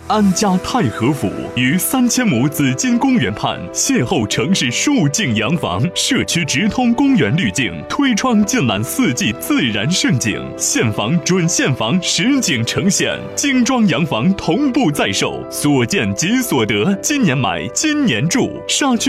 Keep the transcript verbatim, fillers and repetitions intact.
安家太和府于三千亩紫金公园畔，邂逅城市数境洋房，社区直通公园滤镜，推窗尽览四季自然盛景，现房准现房实景呈现，精装洋房同步在售，所见即所得，今年买，今年住，沙区。